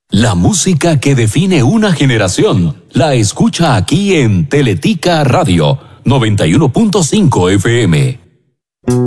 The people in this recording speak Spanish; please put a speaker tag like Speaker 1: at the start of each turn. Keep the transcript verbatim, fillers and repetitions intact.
Speaker 1: La música que define una generación la escucha aquí en Teletica Radio noventa y uno punto cinco F M.